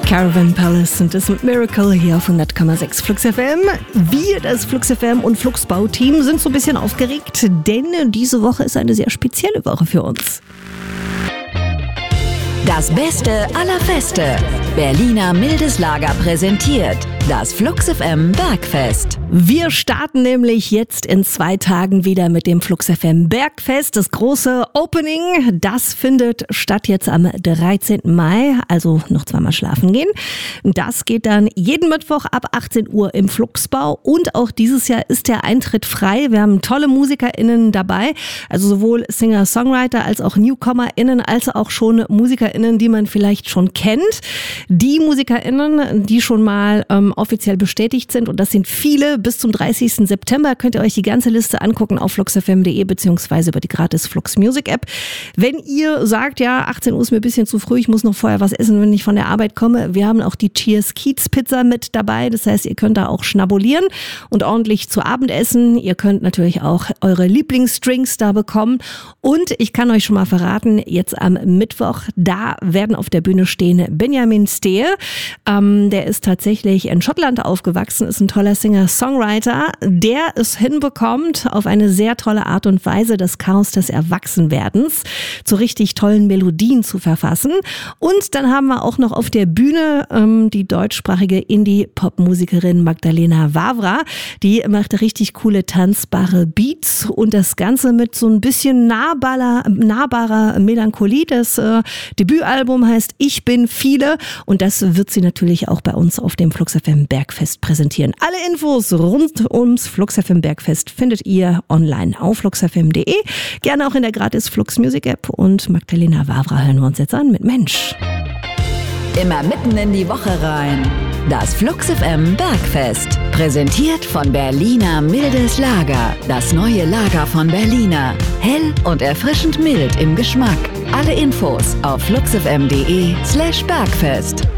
Caravan Palace sind es mit Miracle hier auf 100,6 Flux FM. Wir, das Flux FM und Fluxbau-Team, sind so ein bisschen aufgeregt, denn diese Woche ist eine sehr spezielle Woche für uns. Das Beste aller Feste. Berliner Mildes Lager präsentiert das Flux FM Bergfest. Wir starten nämlich jetzt in 2 Tagen wieder mit dem Flux FM Bergfest. Das große Opening, das findet statt jetzt am 13. Mai, also noch zweimal schlafen gehen. Das geht dann jeden Mittwoch ab 18 Uhr im Fluxbau und auch dieses Jahr ist der Eintritt frei. Wir haben tolle MusikerInnen dabei, also sowohl Singer-Songwriter als auch NewcomerInnen, als auch schon MusikerInnen, die man vielleicht schon kennt. Die MusikerInnen, die schon mal offiziell bestätigt sind, und das sind viele, bis zum 30. September könnt ihr euch die ganze Liste angucken auf fluxfm.de beziehungsweise über die gratis Flux Music App. Wenn ihr sagt, ja, 18 Uhr ist mir ein bisschen zu früh, ich muss noch vorher was essen, wenn ich von der Arbeit komme, wir haben auch die Cheers Kiez Pizza mit dabei. Das heißt, ihr könnt da auch schnabulieren und ordentlich zu Abend essen. Ihr könnt natürlich auch eure Lieblingsdrinks da bekommen. Und ich kann euch schon mal verraten, jetzt am Mittwoch, da werden auf der Bühne stehen Benjamin Stehe. Der ist tatsächlich in Schottland aufgewachsen, ist ein toller Singer-Songwriter, der es hinbekommt, auf eine sehr tolle Art und Weise das Chaos des Erwachsenwerdens zu richtig tollen Melodien zu verfassen. Und dann haben wir auch noch auf der Bühne die deutschsprachige Indie-Pop-Musikerin Magdalena Wawra. Die macht richtig coole, tanzbare Beats und das Ganze mit so ein bisschen nahbarer Melancholie. Das Debütalbum heißt Ich bin viele und das wird sie natürlich auch bei uns auf dem Flux FM Bergfest präsentieren. Alle Infos rund ums Flux FM Bergfest findet ihr online auf fluxfm.de. Gerne auch in der gratis Flux Music App. Und Magdalena Wawra hören wir uns jetzt an mit Mensch. Immer mitten in die Woche rein. Das Flux FM Bergfest. Präsentiert von Berliner Mildes Lager. Das neue Lager von Berliner. Hell und erfrischend mild im Geschmack. Alle Infos auf fluxfm.de/Bergfest.